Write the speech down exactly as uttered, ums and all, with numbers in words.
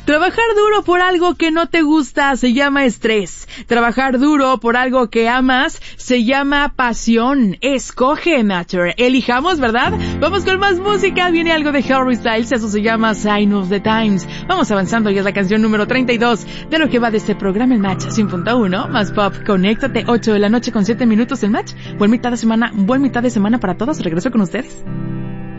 Trabajar duro por algo que no te gusta se llama estrés. Trabajar duro por algo que amas se llama pasión. Escoge, Matter. Elijamos, ¿verdad? Vamos con más música. Viene algo de Harry Styles. Eso se llama Sign of the Times. Vamos avanzando y es la canción número treinta y dos de lo que va de este programa El Match cien punto uno. Más pop. Conéctate. ocho de la noche con siete minutos el Match. Buen mitad de semana. Buen mitad de semana para todos. Regreso con ustedes.